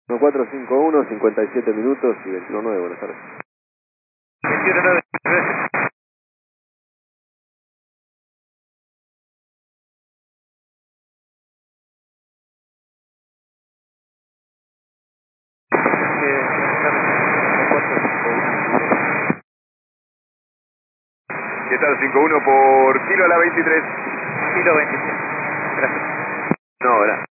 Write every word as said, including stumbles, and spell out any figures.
cuatro cinco uno, cincuenta y siete minutos y veintiuno nueve, buenas tardes. veintiuno nueve, ¿Qué tal? cinco uno por kilo a la veintitrés. kilo veintitrés. Gracias. No, ahora.